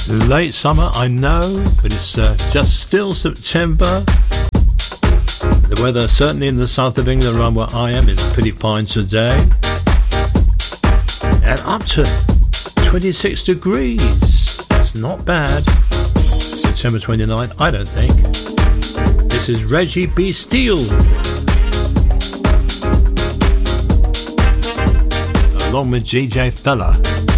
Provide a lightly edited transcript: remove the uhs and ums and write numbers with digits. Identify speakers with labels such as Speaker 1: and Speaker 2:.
Speaker 1: Late summer, I know, but it's just still September. The weather, certainly in the south of England, around where I am, is pretty fine today. And up to 26 degrees. That's not bad. September 29th, I don't think. This is Reggie B. Steele, along with GJ Fella.